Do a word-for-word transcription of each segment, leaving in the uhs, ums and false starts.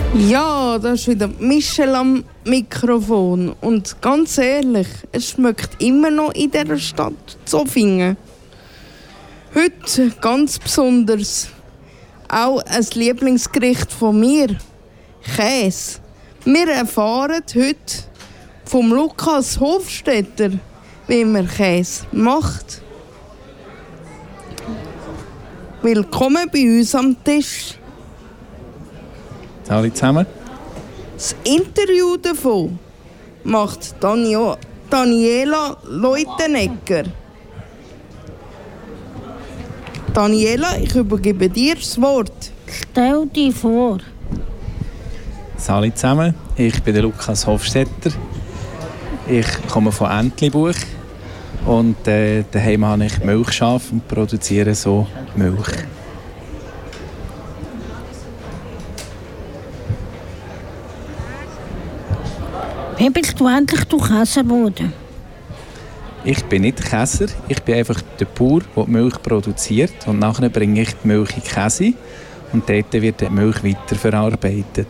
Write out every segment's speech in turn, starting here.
Ja, da ist wieder Michel am Mikrofon. Und ganz ehrlich, es schmeckt immer noch in dieser Stadt Zofingen. Heute ganz besonders auch ein Lieblingsgericht von mir, Käse. Wir erfahren heute vom Lukas Hofstetter, wie man Käse macht. Willkommen bei uns am Tisch. Hallo zusammen. Das Interview davon macht Danio, Daniela Leutenegger. Daniela, ich übergebe dir das Wort. Stell dich vor. Hallo zusammen, ich bin der Lukas Hofstetter. Ich komme von Entlebuch und äh, daheim habe ich Milchschafe und produziere so Milch. Wie bist du endlich du Käser geworden? Ich bin nicht Käser, ich bin einfach der Bauer, der die Milch produziert. Und nachher bringe ich die Milch in die Käse und dort wird die Milch weiterverarbeitet.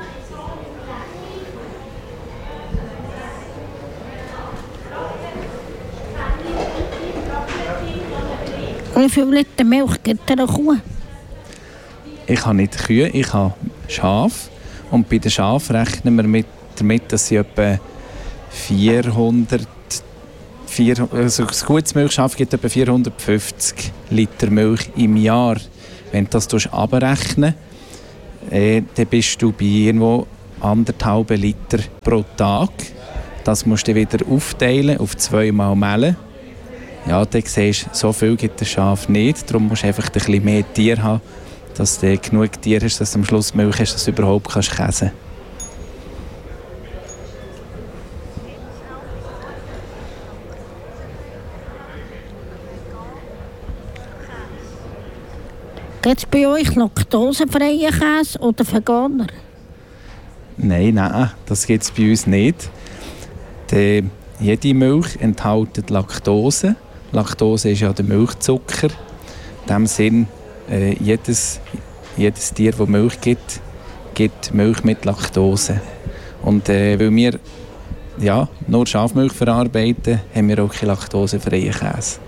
Wie viel Liter Milch gibt eine Kuh? Ich habe nicht Kühe, ich habe Schafe. Und bei den Schafen rechnen wir mit, damit, dass sie etwa vierhundert, vier, also ein gutes Milchschaf gibt etwa vierhundertfünfzig Liter Milch im Jahr. Wenn du das abrechnen, äh, dann bist du bei irgendwo anderthalb Liter pro Tag. Das musst du wieder aufteilen auf zweimal Mehlen. Ja, dann siehst du, so viel gibt das Schaf nicht. Darum musst du einfach ein bisschen mehr Tier haben, dass du genug Tier hast, dass du am Schluss Milch hast, dass du überhaupt käsen kannst. Gibt es bei euch laktosefreien Käse oder Veganer? Nein, nein, das gibt es bei uns nicht. Die, jede Milch enthält Laktose. Laktose ist ja der Milchzucker. In diesem Sinn, äh, jedes, jedes Tier, das Milch gibt, gibt Milch mit Laktose. Und äh, weil wir ja, nur Schafmilch verarbeiten, haben wir auch keine laktosefreien Käse.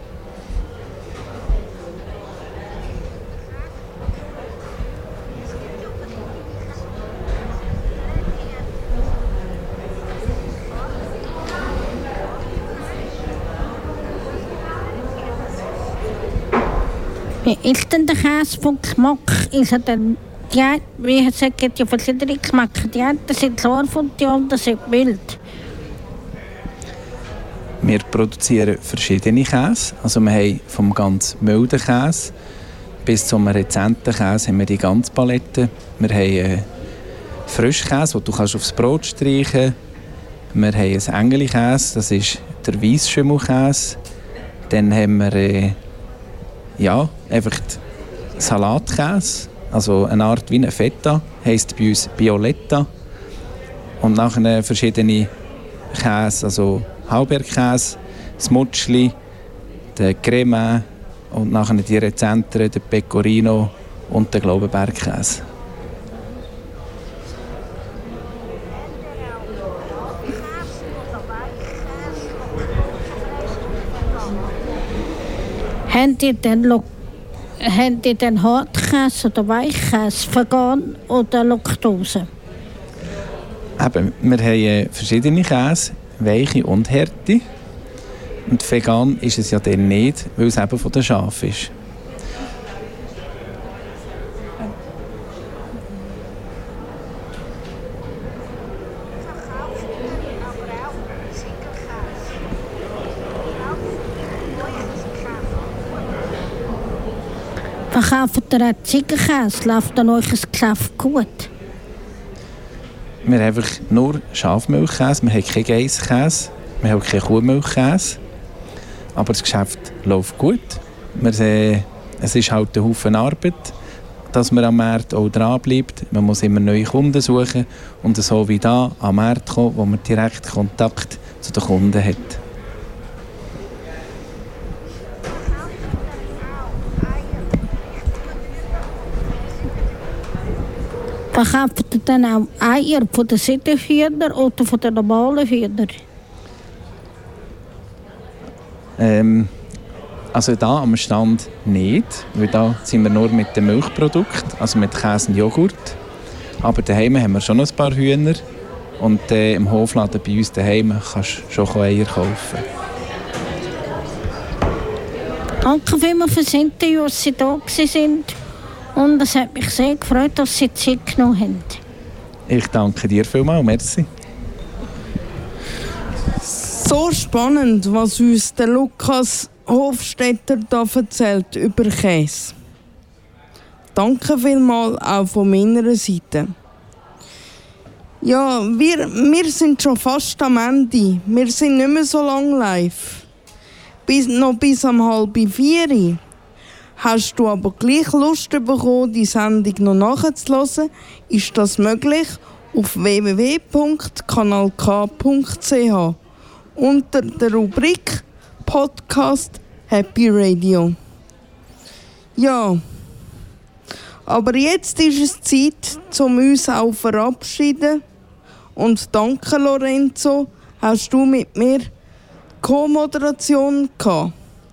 Wie ist denn der Käse vom Geschmack? Ist er denn, ja, wie gesagt, es ja verschiedene Geschmäcker. Die einen sind klar und die anderen sind mild. Wir produzieren verschiedene Käse. Also wir haben vom ganz milden Käse bis zum rezenten Käse haben wir die ganze Palette. Wir haben äh, Frischkäse, den du kannst aufs Brot streichen kannst. Wir haben einen Engeli-Käse, das ist der Weisschimmelkäse. Dann haben wir äh, ja, einfach Salatkäse, also eine Art wie eine Feta, heisst bei uns Violetta. Und nachher verschiedene Käse, also Halberkäse, das Mutschli, der Creme und nachher die rezenteren, der Pecorino und der Glaubenbergkäse. Habt ihr denn, habt ihr denn Hartkäse oder Weichkäse, vegan oder Laktose? Eben, wir haben verschiedene Käse, weiche und harte. Und vegan ist es ja dann nicht, weil es eben von den Schafen ist. Verkauft ihr auch Ziegenkäse? Läuft an euch ein Geschäft gut? Wir haben einfach nur Schafmilchkäse, wir haben keinen Geisskäse, wir haben keinen Kuhmilchkäse. Aber das Geschäft läuft gut. Wir sehen, es ist halt ein Haufen Arbeit, dass man am Markt auch dranbleibt. Man muss immer neue Kunden suchen und so wie da am Markt kommen, wo man direkt Kontakt zu den Kunden hat. Da kauft ihr dann auch Eier von den Seidenhühnern oder von den normalen Hühnern? Ähm, also da am Stand nicht, weil da sind wir nur mit den Milchprodukten, also mit Käse und Joghurt. Aber daheim haben wir schon noch ein paar Hühner und äh, im Hofladen bei uns daheim kannst du schon Eier kaufen. Danke vielmals fürs Interview, dass Sie da waren. Und es hat mich sehr gefreut, dass Sie Zeit genommen haben. Ich danke dir vielmals, merci. So spannend, was uns der Lukas Hofstetter da erzählt über Käse. Danke vielmals auch von meiner Seite. Ja, wir, wir sind schon fast am Ende. Wir sind nicht mehr so lange live. Bis, noch bis um halb vier. Hast du aber gleich Lust bekommen, die Sendung noch nachzuhören, ist das möglich auf w w w punkt kanal k punkt c h unter der Rubrik Podcast Happy Radio. Ja, aber jetzt ist es Zeit, um uns auch zu verabschieden. Und danke, Lorenzo, hast du mit mir Co-Moderation gehabt.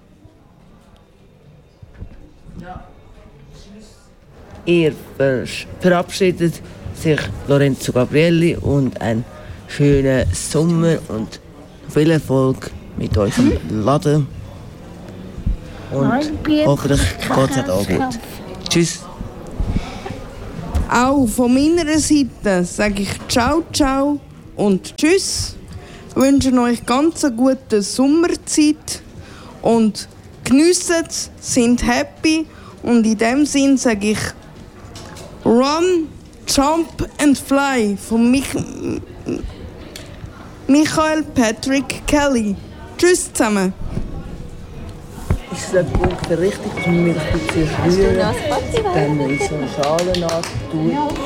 Ihr verabschiedet sich Lorenzo Gabrielli und einen schönen Sommer und viel Erfolg mit eurem Laden. Und hoffentlich geht es auch gut. Tschüss. Auch von meiner Seite sage ich ciao, ciao und tschüss. Ich wünsche euch ganz eine gute Sommerzeit und geniessen es, sind happy und in dem Sinn sage ich Run, Jump and Fly von Mich Michael Patrick Kelly. Tschüss zusammen. Ist der Punkt richtig, dass man mich ein bisschen rühren, dann in so eine Schale nachtun?